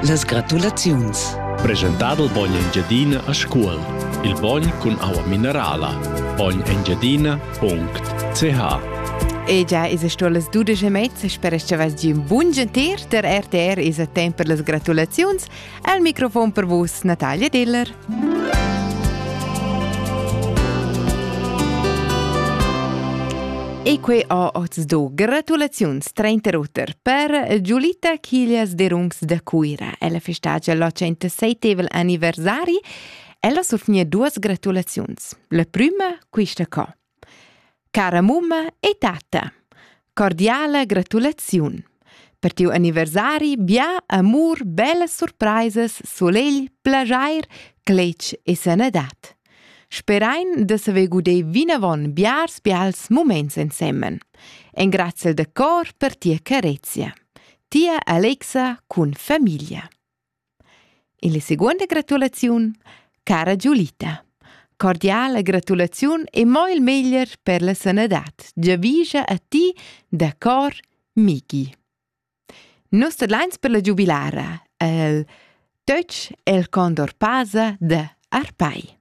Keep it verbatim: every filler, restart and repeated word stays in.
Las gratulaziuns. Presentado il Bogn Engiadina a scuol. Il Bogn con aua minerala. bogn engiadina punct c h. E già is sto las dudici e mezza, spero che vas di un buon gentier. Der R T R is a tempo per las gratulaziuns. Al microfono per vos, Natalia Diller. E qui ho oz do gratulaziuns trenta rotter per Giulita Chilias de Rungs da Cuira. Ella festeggia lo centoseittesimo anniversari. Ella sorfnia due gratulaziuns. La prima, questa qua. Cara mumma e tata, cordiale gratulazione. Per tiu anniversari, bia, amor, belle surprises, soleil, plagiair, clec e sanedat. Sperain de se ve gude vinavon biars bials moments insemmen. En grazie de cor per tia carezia. Tia Alexa cun famiglia. In la seconda gratulazione, cara Giulita. Cordiale gratulazione e mo il meglier per la sanedat. Giaviscia a ti da cor migi. Nostra lines per la giubilara, el Tötsch el condor pasa de Arpai.